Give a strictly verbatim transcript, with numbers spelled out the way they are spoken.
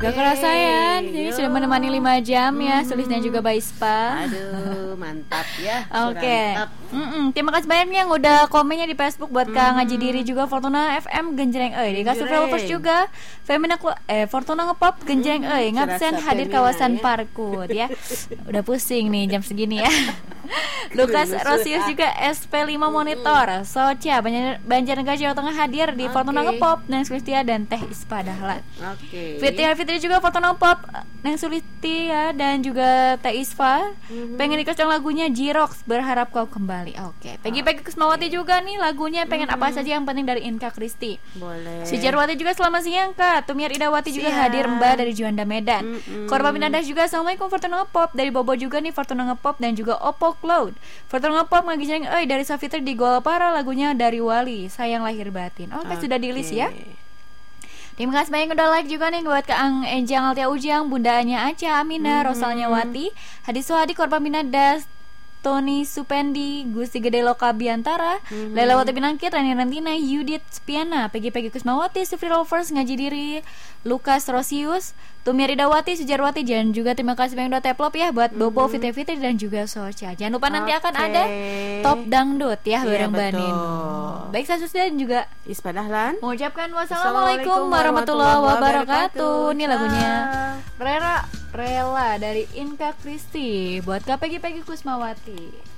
Gak kerasa ya, ini sudah menemani lima jam ya, hmm. Sulis dan juga Baispa. Aduh, mantap ya. Oke. Okay. Terima kasih banyak yang udah komennya di Facebook buat hmm. Kak Ngaji Diri juga, Fortuna F M genjreng euy, dikasih followers juga. Femina eh Fortuna ngepop genjreng euy, ngabsen hadir kawasan ya. Parkut ya. Udah pusing nih jam segini ya. Lukas Rosius juga S P lima monitor. Socia Banjarnegara Jawa Tengah hadir di okay. Fortuna ngepop, Neng Sulistia dan Teh Ispa Dahlan. Oke. Okay. Fitri Fitri juga Fortuna ngepop, Neng Sulistia dan juga Teh Ispa. Mm-hmm. Pengen dikasih lagunya Jirox, berharap kau kembali. Oke. Okay. Peggy-Peggy Kusmawati juga nih lagunya pengen mm-hmm. apa saja yang penting dari Inka Kristi. Boleh. Sujarwati juga selamat siang Kak. Tumiar Idawati siang. Juga hadir Mbak dari Juanda Medan. Mm-hmm. Korban Binadah juga assalamualaikum Fortuna ngepop, dari Bobo juga nih Fortuna ngepop dan juga Oppo Cloud. Fortuna ngepop ngagijeng euy dari Safitri di Golpara, lagunya dari Wali, sayang lahir batin. Oke, okay, okay. Sudah di list ya. Terima kasih banyak udah like juga nih buat Kak Ang Enjang Altia Ujang, Bundanya Aca Amina, mm-hmm. Rosalnya Wati, Hadi Sohadi, Korban Binadas, Tony Supendi, Gusti Gede Loka Biantara, mm-hmm. Lela Wati Binangkit, Rani Rantina, Yudit Spiana, Peggy-Peggy Kusmawati, Sufri Lovers, Ngaji Diri, Lukas Rosius, Tumiari Dawati, Sujarwati, dan juga terima kasih banyak udah teplop ya buat mm-hmm. Bobo, Fitri Fitri dan juga Socha. Jangan lupa nanti okay. akan ada Top Dangdut ya bareng Mbak Nino. Baik, saya Susda dan juga Ispa Dahlan mengucapkan wassalamualaikum warahmatullahi wabarakatuh. Ini lagunya Rera Rela dari Inka Kristi buat K P G Peggy Kusmawati.